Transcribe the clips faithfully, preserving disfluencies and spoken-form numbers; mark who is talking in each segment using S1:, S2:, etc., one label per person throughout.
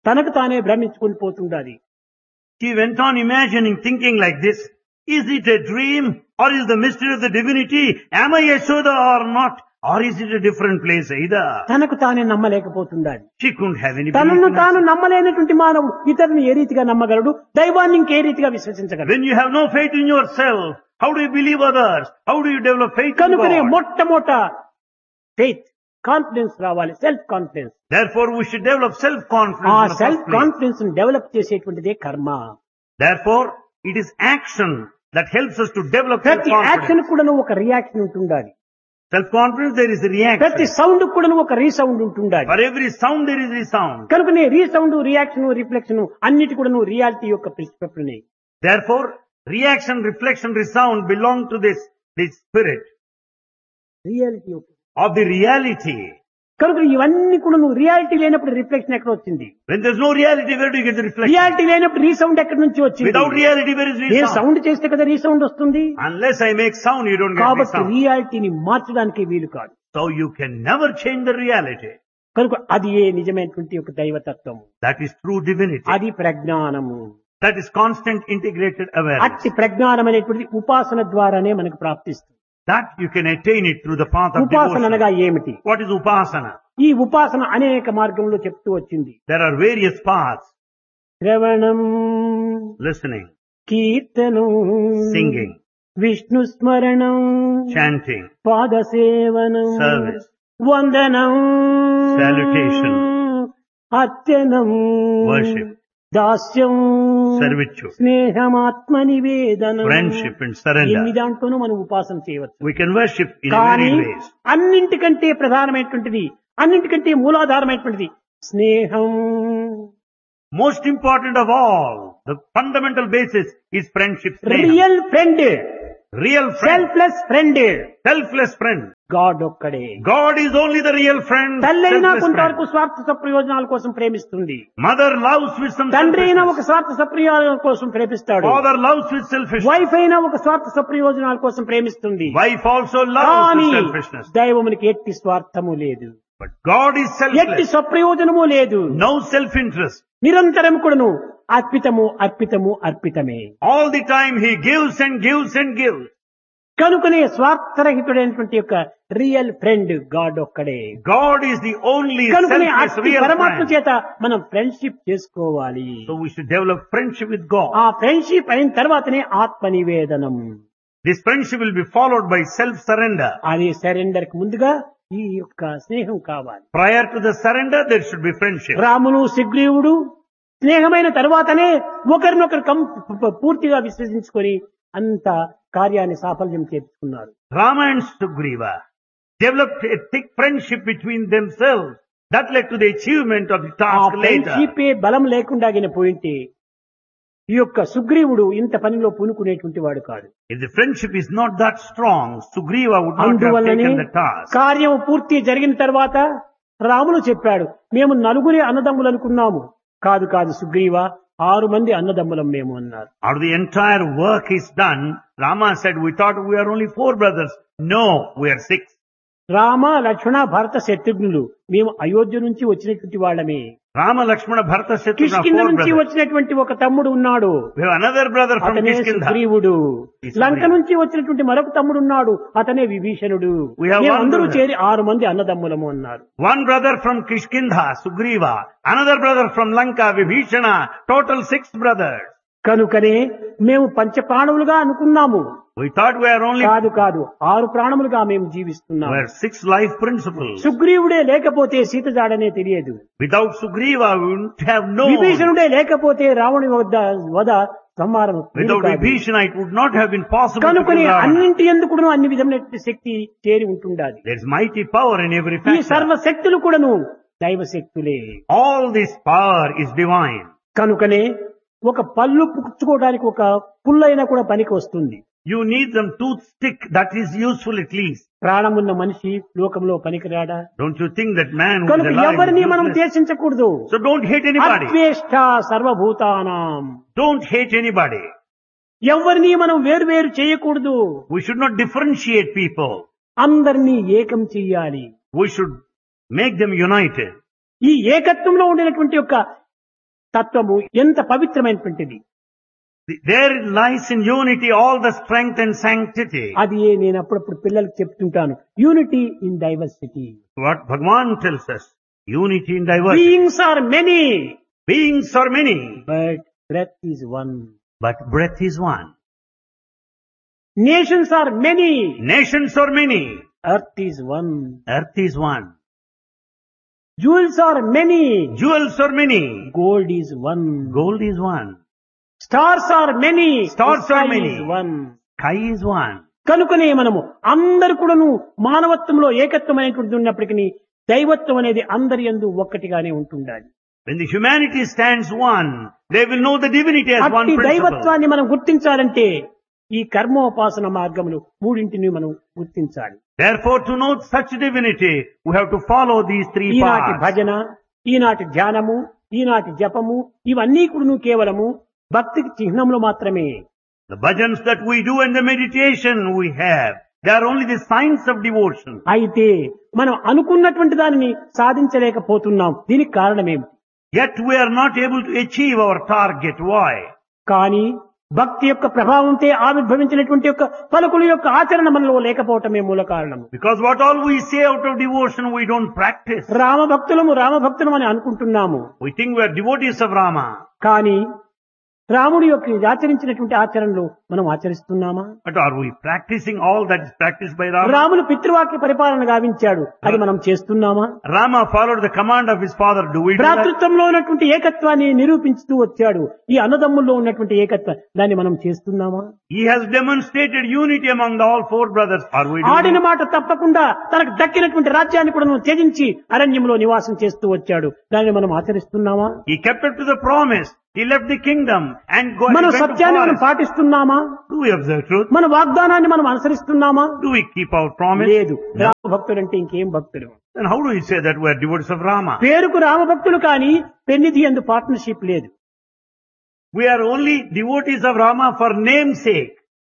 S1: తనకు తానే భ్రమించుకుని పోతుండాలి.
S2: She went on imagining, thinking like this, is it a dream or is the mystery of the divinity? Am I Yashoda or not? Or is it a different place either?
S1: తనకు తానే నమ్మలేకపోతుండాలి.
S2: She couldn't have any
S1: తనను
S2: belief in
S1: తాను
S2: herself.
S1: నమ్మలేనటువంటి మానవుడు ఇతరుని ఏ రీతిగా నమ్మగలడు, దైవాన్ని ఇంకే రీతిగా విశ్వసించగలడు?
S2: When you have no faith in yourself, how do you believe others? How do you develop faith in
S1: కనుకనే
S2: God?
S1: మొట్టమొదట ఫెయిత్, కాన్ఫిడెన్స్ రావాలి, self confidence.
S2: Therefore, we should develop
S1: ఆ
S2: self-confidence in the
S1: self
S2: first place.
S1: Confidence develop చేసేటువంటిదే కర్మ.
S2: Therefore, it is action that helps us to develop
S1: ప్రతి action
S2: self-confidence.
S1: కూడా ఒక reaction ఉంటుండాలి.
S2: Self-confidence, there is a
S1: ప్రతి
S2: reaction.
S1: Sound కూడా ఒక resound ఉంటుండాలి.
S2: For every sound, there is resound.
S1: కనుకనే రీసౌండ్, రియాక్షన్, రిఫ్లెక్షన్ అన్నిటి కూడా రియాలిటీ యొక్క ప్రిన్సిపల్నే.
S2: Therefore, reaction, reflection, resound belong to this, this spirit
S1: reality యొక్క
S2: of the reality.
S1: కనుక ఇవన్నీ కూడా నువ్వు రియాలిటీ లేనప్పుడు రిఫ్లెక్షన్ ఎక్కడ వచ్చింది?
S2: When there's no reality, where do you get the reflection?
S1: Reality లేనప్పుడు రీసౌండ్ ఎక్కడి నుంచి వచ్చింది?
S2: Without reality, where is
S1: నేను
S2: resound?
S1: సౌండ్ చేస్తే కదా రీసౌండ్ వస్తుంది.
S2: Unless I make sound, you don't get
S1: కాబట్టి
S2: resound.
S1: రియాలిటీని మార్చడానికి వీలు కాదు.
S2: So you can never change the reality.
S1: కనుక అది ఏ నిజమైనటువంటి ఒక దైవతత్వం,
S2: That is true divinity.
S1: అది ప్రజ్ఞానము.
S2: That is constant integrated awareness.
S1: అట్టి ప్రజ్ఞానం అనేటువంటి ఉపాసన ద్వారానే మనకు ప్రాప్తిస్తుంది.
S2: That you can attain it through the path of
S1: ఉపాసన
S2: devotion.
S1: అనగా ఏమిటి?
S2: What is upasana?
S1: ఈ ఉపాసన అనేక మార్గంలో చెప్తూ వచ్చింది.
S2: There are various paths.
S1: శ్రవణం,
S2: Listening,
S1: కీర్తనం,
S2: singing,
S1: విష్ణు స్మరణం,
S2: chanting,
S1: పాదసేవనం,
S2: service,
S1: వందనం,
S2: salutation,
S1: అర్చనం,
S2: worship,
S1: Dasyam,
S2: servitude,
S1: స్నేహమాత్మ నివేదనం.
S2: friendship and
S1: ఎన్ని
S2: surrender.
S1: దాంట్లోనూ మనం ఉపాసన చేయవచ్చు.
S2: We can worship in
S1: కానీ
S2: varied ways.
S1: అన్నింటికంటే ప్రధానమైనటువంటిది, అన్నింటికంటే మూలాధారమైనటువంటిది స్నేహం.
S2: Most important of all, the fundamental basis is friendship. Sneha.
S1: Real friend,
S2: Real friend.
S1: Selfless friend
S2: Selfless friend.
S1: God ఒక్కడే.
S2: God is only the real friend.
S1: తల్లైనా
S2: Selfless
S1: కొంతవరకు
S2: friend.
S1: స్వార్థ సప్రయోజనాల కోసం ప్రేమిస్తుంది.
S2: Mother loves with some
S1: తండ్రి అయినా ఒక
S2: selfishness.
S1: స్వార్థ సప్రయోజనాల కోసం ప్రేమిస్తాడు.
S2: Father loves with selfishness.
S1: Wife అయినా ఒక స్వార్థ సప్రయోజనాల కోసం ప్రేమిస్తుంది.
S2: Wife also loves
S1: కానీ
S2: with selfishness.
S1: దైవమునికి ఎట్టి స్వార్థము లేదు,
S2: But God is
S1: ఎట్టి
S2: selfless.
S1: స్వప్రయోజనము లేదు.
S2: No self-interest.
S1: నిరంతరం కూడాను అర్పితము అర్పితము అర్పితమే.
S2: All the time He gives and gives and gives.
S1: కనుకనే స్వార్థరహితుడైనటువంటి యొక్క రియల్ ఫ్రెండ్ గాడ్ ఒక్కడే.
S2: God is the only
S1: కనుకనే
S2: selfless
S1: అట్టి
S2: real
S1: పరమాత్మ
S2: friend.
S1: చేత మనం ఫ్రెండ్షిప్ చేసుకోవాలి.
S2: So we should develop friendship with God.
S1: ఆ ఫ్రెండ్షిప్ అయిన తర్వాతనే ఆత్మ నివేదనం.
S2: This friendship will be followed by self-surrender.
S1: అది సరెండర్ కి ముందుగా ఈ యొక్క స్నేహం కావాలి.
S2: Prior to the surrender, there should be friendship.
S1: Ramulu సుగ్రీవుడు స్నేహమైన తర్వాతనే ఒకరినొకరు కం పూర్తిగా విశ్వసించుకొని అంత కార్యాన్ని సాఫల్యం చేర్చుకున్నారు.
S2: Rama and Sugriva developed a thick friendship between themselves. That led to the achievement of the
S1: ఆ
S2: task later.
S1: ఫ్రెండ్షిప్ బలం లేకుండా పోయింటే ఈ యొక్క సుగ్రీవుడు ఇంత పనిలో పూనుకునేటువంటి వాడు కాదు.
S2: If the friendship is not that strong, Sugriva would not have
S1: అందువల్లనే
S2: taken the task.
S1: కార్యం పూర్తి జరిగిన తర్వాత రాములు చెప్పాడు, మేము నలుగురి అన్నదమ్ములు అనుకున్నాము. కాదు కాదు సుగ్రీవ, ఆరు మంది అన్నదమ్ములం మేము అన్నారు.
S2: After the entire work is done, Rama said, we thought we are only four brothers. No, we are six.
S1: Rama, లక్ష్మణ, భరత, శత్రుఘ్నులు మేము అయోధ్య నుంచి వచ్చినటువంటి వాళ్ళమే.
S2: Rama, Lakshmana, Bharata, Shatrughna,
S1: Kishkindha
S2: four
S1: నుంచి
S2: brothers.
S1: వచ్చినటువంటి ఒక తమ్ముడు ఉన్నాడు,
S2: We have another brother from
S1: అతనే
S2: Kishkindha.
S1: సుగ్రీవుడు.
S2: He's
S1: లంక
S2: Sugriva.
S1: నుంచి వచ్చినటువంటి మరొక తమ్ముడు ఉన్నాడు, అతనే విభీషణుడు.
S2: We have
S1: మేము
S2: one
S1: అందరూ
S2: brother.
S1: చేరి ఆరు మంది అన్నదమ్ములము అన్నారు.
S2: One brother from Kishkindha, Sugriva. Another brother from Lanka, Vibhishana. Total six brothers.
S1: కనుకనే మేము పంచ ప్రాణములుగా అనుకున్నాము.
S2: We thought we are only,
S1: కాదు కాదు ఆరు ప్రాణములుగా మేము
S2: we
S1: జీవిస్తున్నాము.
S2: are six life principles.
S1: సుగ్రీవుడే లేకపోతే సీత జాడనే తెలియదు.
S2: Without Sugriva, we wouldn't have known.
S1: విభీషణుడే లేకపోతే రావణి వద్ద వద సంహారం వీలు
S2: Without
S1: కాదు.
S2: Vibhishana, it would not have been possible to
S1: కనుకనే
S2: kill Ravana.
S1: అన్నింటి ఎందుకును అన్ని విధమైన శక్తి చేరి ఉంటుండాలి.
S2: There is mighty power in every
S1: ఈ
S2: factor.
S1: సర్వశక్తులు కూడాను దైవ శక్తులే.
S2: All this power is divine.
S1: కనుకనే ఒక పళ్ళు పుచ్చుకోవడానికి ఒక పుల్లైనా కూడా పనికి వస్తుంది.
S2: You need some toothpick that is useful at least.
S1: ప్రాణమున్న మనిషి లోకంలో పనికిరాడా?
S2: Don't you think that man who is
S1: కనుక
S2: alive
S1: ఎవరిని
S2: is
S1: మనం
S2: useless?
S1: ద్వేషించకూడదు.
S2: So don't hate anybody.
S1: అద్వేష్ట సర్వభూతానాం.
S2: Don't hate anybody.
S1: ఎవరిని మనం వేరు వేరు చేయకూడదు.
S2: We should not differentiate people.
S1: అందరినీ ఏకం చెయ్యాలి.
S2: We should make them united.
S1: ఈ ఏకత్వంలో ఉండినటువంటి యొక్క తత్వము ఎంత పవిత్రమైనటువంటిది.
S2: There lies in unity all the strength and sanctity.
S1: అది నేను అప్పుడప్పుడు పిల్లలకు చెప్తుంటాను, unity in diversity.
S2: What Bhagavan tells us, unity in diversity.
S1: Beings are many,
S2: Beings are many,
S1: but breath is one.
S2: but breath is one.
S1: Nations are many,
S2: Nations are many,
S1: earth is one.
S2: earth is one.
S1: Jewels are many,
S2: Jewels are many,
S1: gold is one.
S2: gold is one.
S1: Stars are many,
S2: Stars
S1: the sky
S2: are many.
S1: is one.
S2: Sky is one.
S1: కనుకనే మనము అందరు కూడాను మానవత్వంలో ఏకత్వమైనటువంటి ఉన్నప్పటికీ దైవత్వం అనేది అందరి యందు ఒక్కటిగానే ఉంటుండాలి.
S2: When the humanity stands one, they will know the divinity as one
S1: అట్టి
S2: principle.
S1: దైవత్వాన్ని మనం గుర్తించాలంటే ఈ కర్మోపాసన మార్గములు మూడింటిని మనం గుర్తించాలి.
S2: Therefore, to know such divinity, we have to follow these three
S1: ఈనాటి
S2: paths.
S1: భజన, ఈనాటి ధ్యానము, ఈనాటి జపము ఇవన్నీ కూడాను కేవలము భక్తికి చిహ్నములు మాత్రమే.
S2: The bhajans that we do and the meditation we have, they are only the signs of devotion.
S1: అయితే మనం అనుకున్నటువంటి దానిని సాధించలేకపోతున్నాం. దీనికి కారణమేమిటి?
S2: Yet we are not able to achieve our target. Why?
S1: కానీ భక్తి యొక్క ప్రభావంతో ఆవిర్భవించినటువంటి యొక్క పలుకుల యొక్క ఆచరణ మనలో లేకపోవటమే మూల కారణము.
S2: Because what all we say out of devotion, we don't practice.
S1: Rama భక్తులము Rama భక్తులం అని అనుకుంటున్నాము.
S2: We think we are devotees of Rama.
S1: కానీ రాముడి యొక్క ఆచరించినటువంటి ఆచరణలు మనం ఆచరిస్తున్నామా?
S2: But are we practicing all that is practiced by Rama?
S1: రాముడు పితృవాక్య పరిపాలన గావించాడు, అది మనం చేస్తున్నామా?
S2: Rama followed the command of his father. Do we do that?
S1: భ్రాతృత్వంలో ఉన్నటువంటి ఏకత్వాన్ని నిరూపించుతూ వచ్చాడు. ఈ అన్నదమ్ముల్లో ఉన్నటువంటి ఏకత్వం దాన్ని మనం చేస్తున్నామా?
S2: He has demonstrated unity among the all four brothers. Are we doing
S1: ఆడిన
S2: it?
S1: మాట తప్పకుండా తనకు దక్కినటువంటి రాజ్యాన్ని కూడా త్యజించి అరణ్యంలో నివాసం చేస్తూ వచ్చాడు. దాన్ని మనం ఆచరిస్తున్నామా?
S2: He kept up to the promise. He left the kingdom and go
S1: మన
S2: and went to
S1: సత్యాన్ని మనం
S2: forest.
S1: పాటిస్తున్నామా?
S2: Do we observe truth?
S1: మన వాగ్దానాన్ని మనం అనుసరిస్తున్నామా?
S2: Do we keep our promise?
S1: లేదు. రామ భక్తుడు అంటే ఇంకేం భక్తుడు?
S2: Then how do we say that we are devotees of Rama?
S1: పేరుకు రామ భక్తులు కానీ పెన్నిధి అందు పార్ట్నర్షిప్ లేదు.
S2: We are only devotees of Rama for name's sake.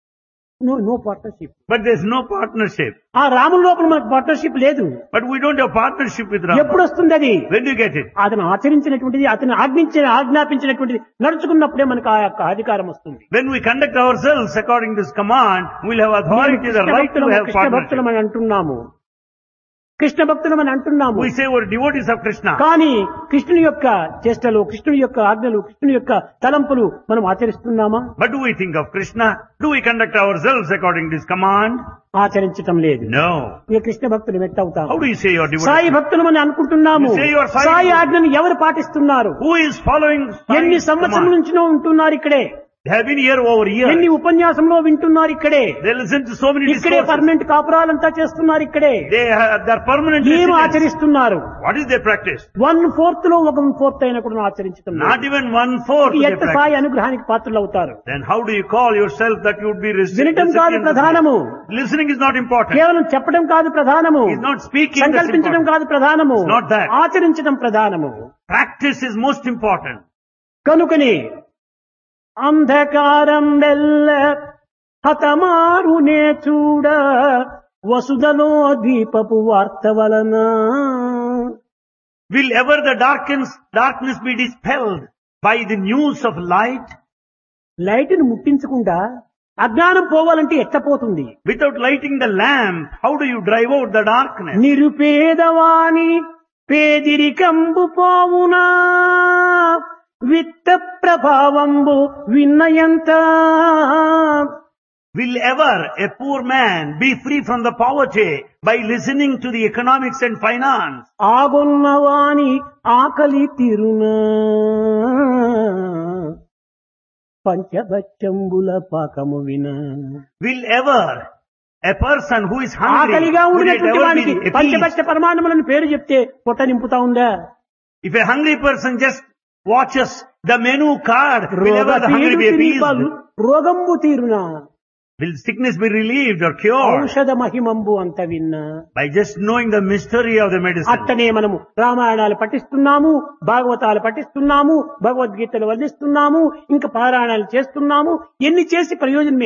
S1: No no partnership.
S2: But there's no partnership.
S1: ఆ రాముల లోపల మనకు పార్ట్నర్షిప్ లేదు.
S2: But we don't have partnership with Rama.
S1: ఎప్పుడు వస్తుంది అది?
S2: When do you get it?
S1: అతను ఆచరించినటువంటిది, అతను ఆజ్ఞించిన ఆజ్ఞాపించినటువంటిది నడుచుకున్నప్పుడే మనకు ఆ యొక్క అధికారం వస్తుంది.
S2: When we conduct ourselves according to this command, we'll have authority, the right to have
S1: Krishna భక్తులం
S2: partnership.
S1: అని అంటున్నాము, కృష్ణ భక్తులం అని అంటున్నాము.
S2: We say we're devotees of Krishna.
S1: కానీ కృష్ణుని యొక్క చేష్టలు, కృష్ణుని యొక్క ఆజ్ఞలు, కృష్ణుని యొక్క తలంపులు మనం ఆచరిస్తున్నామా?
S2: But do we think of Krishna? Do we conduct ourselves according to his command?
S1: ఆచరించటం లేదు.
S2: No.
S1: ఇక కృష్ణ భక్తులు మెట్టవుతాం.
S2: How do you say you're devotees?
S1: Sai భక్తులం అని అనుకుంటున్నాము.
S2: You say you are Sai
S1: Sai
S2: Bhakta.
S1: ఆజ్ఞను ఎవరు పాటిస్తున్నారు?
S2: Who is following
S1: ఎన్ని
S2: Sai's
S1: సంవత్సరం
S2: command?
S1: నుంచినో ఉంటున్నారు ఇక్కడే.
S2: They have been here over
S1: ఎన్ని
S2: years.
S1: ఉపన్యాసంలో వింటున్నారు ఇక్కడే.
S2: They listen to so many
S1: ఇక్కడే
S2: discourses.
S1: పర్మనెంట్ కాపురాలంతా చేస్తున్నారు ఇక్కడే.
S2: They have, they're permanent
S1: ఏం
S2: residents.
S1: ఆచరిస్తున్నారు?
S2: What is their practice?
S1: One fourth లో ఒక ఫోర్త్ అయినా కూడా ఆచరించడం లేదు.
S2: Not even one fourth.
S1: ఎట్ట సాయి అనుగ్రహానికి పాత్రలు అవుతారు?
S2: Then how do you call yourself that you would be reci-
S1: వినటం కాదు
S2: recipients of
S1: ప్రధానము.
S2: this? Listening is not important.
S1: కేవలం చెప్పడం కాదు ప్రధానము.
S2: He's not speaking. That's
S1: సంకల్పించడం
S2: important.
S1: కాదు ప్రధానము.
S2: It's not that.
S1: ఆచరించడం ప్రధానము.
S2: Practice is most important.
S1: కనుకని అంధకారం వెల్ల హతమారునే చూడ వసుదలో దీపపు వార్త వలన.
S2: Will ever the darkness, darkness be dispelled by the news of light?
S1: Light ను ముట్టించకుండా అజ్ఞానం పోవాలంటే ఎట్టపోతుంది?
S2: Without lighting the lamp, how do you drive out the darkness?
S1: నిరుపేదవాని పేదిరికంబు పోవునా విత్త ప్రభావంబు విన్నయంత.
S2: Will ever a poor man be free from the poverty by listening to the economics and finance?
S1: ఆగొన్నవాని ఆకలి తిరునా పంచభక్షంబుల పాకము విన.
S2: Will ever a person who is hungry,
S1: ఆకలిగా
S2: will it
S1: ఉన్నటువంటి
S2: ever
S1: వానికి
S2: be appeased?
S1: పంచభక్ష పరిమాణములను పేరు చెప్తే పొట్ట నింపుతా ఉందా?
S2: If a hungry person just watches the menu card, will ever the hungry be appeased?
S1: రోగంబు తీరునా
S2: Will sickness be relieved or cured?
S1: ఔషధ మహిమంబు అంత విన్నా.
S2: By just knowing the mystery of the medicine.
S1: అట్టనే మనము రామాయణాలు పఠిస్తున్నాము, భాగవతాలు పఠిస్తున్నాము, భగవద్గీతలు వర్ణిస్తున్నాము, ఇంకా పారాయణాలు చేస్తున్నాము. ఎన్ని చేసి ప్రయోజనం ఏమిటి?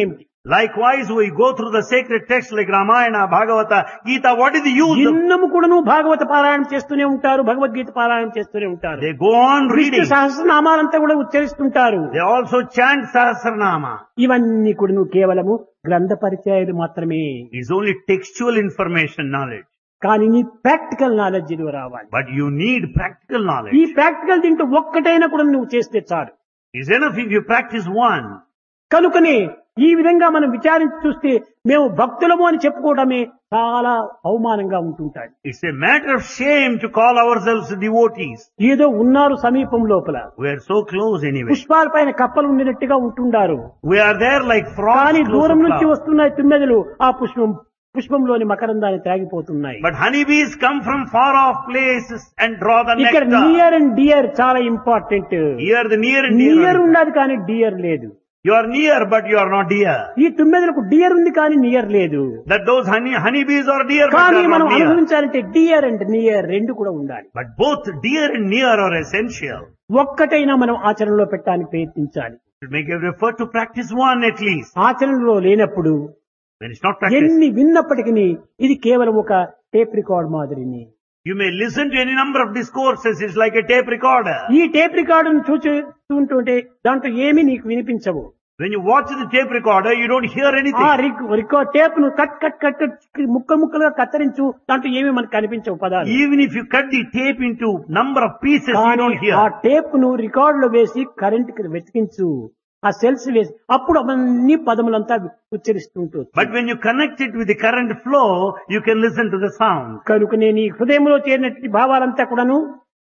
S2: Likewise, we go through the sacred texts like Ramayana, Bhagavata, Gita. What is the use of?
S1: దిన్నము కూడాను భాగవత పారాయణం చేస్తూనే ఉంటారు, భగవద్గీత పారాయణం చేస్తూనే ఉంటారు.
S2: They go on
S1: Vishnu
S2: reading.
S1: సహస్రనామాలంతా కూడా ఉచ్చరిస్తుంటారు.
S2: They also chant Sahasranama.
S1: ఇవన్నీ కూడాను కేవలము గ్రంథ పరిచయాలు మాత్రమే.
S2: It's only textual information knowledge.
S1: కానీ నీ ప్రాక్టికల్ నాలెడ్జ్ నువ్వు రావాలి.
S2: But you need practical
S1: ఈ
S2: knowledge.
S1: ప్రాక్టికల్ దీంట్లో ఒక్కటైనా కూడా నువ్వు చేస్తే చాలు.
S2: It's enough if you practice one.
S1: కనుకనే ఈ విధంగా మనం విచారించి చూస్తే మేము భక్తులము అని చెప్పుకోవడమే చాలా అవమానంగా ఉంటుంటాయి.
S2: It's a matter of shame to call ourselves devotees.
S1: ఏదో ఉన్నారు సమీపం లోపల,
S2: We are so close anyway.
S1: పుష్పాల పైన కప్పలు ఉండినట్టుగా ఉంటుండారు.
S2: We are there like frogs
S1: కానీ
S2: close
S1: దూరం
S2: to
S1: నుంచి
S2: flowers.
S1: వస్తున్నాయి తుమ్మెదలు, ఆ పుష్పం పుష్పంలోని మకరందాన్ని త్రాగిపోతున్నాయి.
S2: But honeybees come from far off places and draw the
S1: ఇక్కడ
S2: nectar.
S1: నియర్ అండ్ డియర్ చాలా important.
S2: Here the near and
S1: near
S2: dear.
S1: ఉన్నది కానీ డియర్ లేదు.
S2: You are near but you are not dear.
S1: ఈ తుమ్మెదలకు డియర్ ఉంది కానీ near లేదు.
S2: That those honey honeybees are dear but
S1: కానీ
S2: they are
S1: మనం
S2: not near.
S1: అనుభవించాలంటే dear and near రెండు కూడా ఉండాలి.
S2: But both dear and near are essential.
S1: ఒక్కటైనా మనం ఆచరణలో పెట్టడానికి ప్రయత్నించాలి.
S2: To make every effort to practice one at least.
S1: ఆచరణలో లేనప్పుడు
S2: When it's not practiced,
S1: ఎన్ని విన్నప్పటికీ ఇది కేవలం ఒక tape record మాదిరిని.
S2: you may listen to any number of discourses. It's like a tape recorder.
S1: ఈ టేప్ రికార్డును చూస్తుంటే దాంట్లో ఏమీ నీకు వినిపించవు.
S2: When you watch the tape recorder, you don't hear
S1: ఆ
S2: anything.
S1: రికార్డ్ టేప్ ను కట్ కట్ కట్ కట్ ముక్కలు ముక్కలుగా కత్తిరించు, దాంట్లో ఏమీ మనకు కనిపించవు పదాలు.
S2: Even if you cut the tape into number of pieces, you
S1: కానీ
S2: don't
S1: ఆ
S2: hear.
S1: టేప్ ను రికార్డ్ లో వేసి కరెంట్ కి వెతికించు, ఆ సెల్స్ వేసి అప్పుడు అవన్నీ పదములంతా ఉచ్చరిస్తుంటూ.
S2: But when you connect it with the current flow, you can listen to the sound.
S1: కనుక నేను ఈ హృదయంలో చేరినటువంటి భావాలంతా కూడాను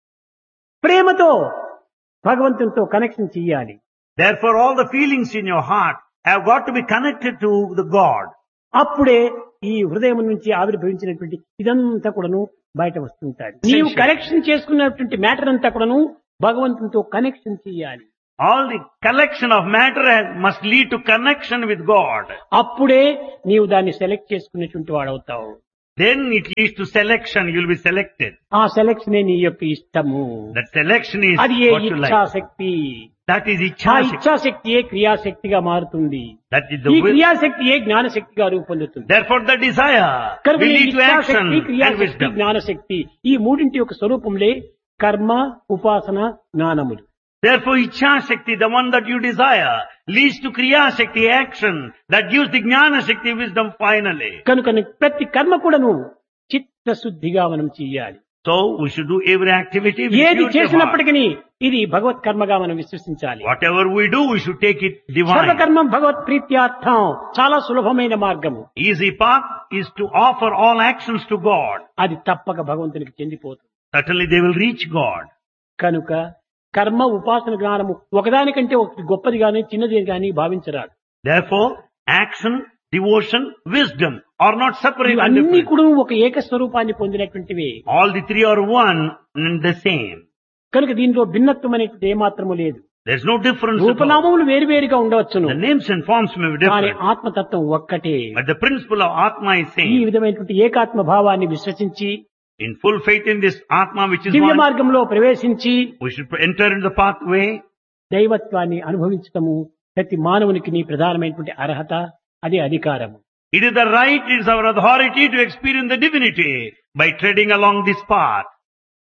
S1: ప్రేమతో భగవంతునితో కనెక్షన్ చెయ్యాలి.
S2: Therefore, all the feelings in your heart have got to be connected to the God.
S1: అప్పుడే ఈ హృదయం నుంచి ఆవిర్భవించినటువంటి ఇదంతా కూడాను బయట వస్తుంటాయి. నీవు కనెక్షన్ చేసుకున్నటువంటి మ్యాటర్ అంతా కూడాను భగవంతునితో కనెక్షన్ చెయ్యాలి.
S2: All the collection of matter has, must lead to connection with God.
S1: అప్పుడే నీవు దాన్ని సెలెక్ట్ చేసుకునేటువంటి వాడవుతావు.
S2: Then it leads to selection. You will be selected.
S1: ఆ సెలెక్షనే నీ యొక్క ఇష్టము.
S2: That selection is
S1: అది ఏ
S2: what you like.
S1: ఇచ్ఛాశక్తి.
S2: That is
S1: ఆ
S2: ichha.
S1: ఇచ్ఛాశక్తియే క్రియాశక్తిగా మారుతుంది.
S2: That is
S1: ఈ
S2: the will.
S1: క్రియాశక్తియే జ్ఞానశక్తిగా రూపొందుతుంది.
S2: Therefore, the desire
S1: కనుక
S2: will
S1: ఈ
S2: lead to action
S1: ఇచ్ఛాశక్తి,
S2: and
S1: క్రియాశక్తి,
S2: wisdom.
S1: జ్ఞానశక్తి ఈ మూడింటి యొక్క స్వరూపంలే కర్మ, ఉపాసన, జ్ఞానములు.
S2: Therefore, ichha shakti, the one that you desire, leads to kriya shakti, action that gives the jnana shakti, wisdom finally.
S1: కనుక ప్రతి కర్మ కూడాను చిత్తశుద్ధిగా మనం చెయ్యాలి.
S2: So, we should do every activity with
S1: ఏది
S2: purity of heart.
S1: చేసినప్పటికీ ఇది భగవత్ కర్మగా మనం విశ్వసించాలి.
S2: Whatever we do, we should take it divine.
S1: సర్వకర్మం భగవత్ ప్రీత్యార్థం చాలా సులభమైన మార్గము.
S2: Easy path is to offer all actions to God.
S1: అది తప్పక భగవంతునికి చెందిపోతుంది.
S2: Certainly they will reach God.
S1: కనుక కర్మ, ఉపాసన, జ్ఞానము ఒకదానికంటే ఒకటి గొప్పది గాని చిన్నది గాని భావించరాదు.
S2: Therefore, action, devotion, wisdom are not separate and
S1: అన్ని
S2: different.
S1: కూడా ఒక ఏక స్వరూపాన్ని పొందినటువంటివి.
S2: All the three are one and the same.
S1: కనుక దీనిలో భిన్నత్వం అనేటువంటి ఏమాత్రము లేదు.
S2: There's no difference at all.
S1: రూపనామములు వేరువేరుగా ఉండవచ్చును,
S2: The names and forms may be
S1: కానీ
S2: different.
S1: ఆత్మతత్వం ఒక్కటే.
S2: But the principle of Atma is
S1: ఈ
S2: same.
S1: విధమైనటువంటి ఏకాత్మ భావాన్ని విశ్వసించి
S2: In full faith in this Atma which is
S1: Divya
S2: one,
S1: మార్గంలో ప్రవేశించి
S2: we should enter into the pathway.
S1: దైవత్వాన్ని అనుభవించటము ప్రతి మానవునికి నీ ప్రధానమైనటువంటి అర్హత, అది అధికారము.
S2: It is the right, it is our authority to experience the divinity by treading along this path.